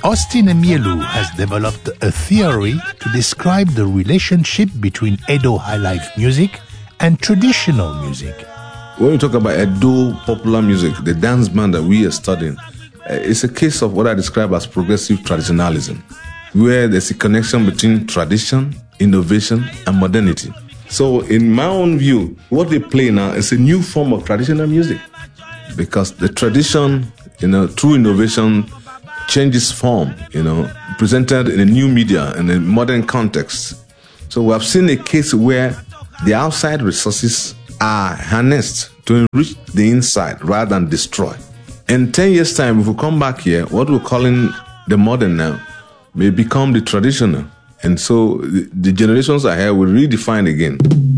Austin Emielu has developed a theory to describe the relationship between Edo highlife music and traditional music. When we talk about Edo popular music, the dance band that we are studying, it's a case of what I describe as progressive traditionalism, where there's a connection between tradition, innovation, and modernity. So in my own view, what they play now is a new form of traditional music, because the tradition, through innovation, changes form, presented in a new media, in a modern context. So we have seen a case where the outside resources are harnessed to enrich the inside rather than destroy. In 10 years' time, if we come back here, what we're calling the modern now may become the traditional. And so the generations ahead will redefine again.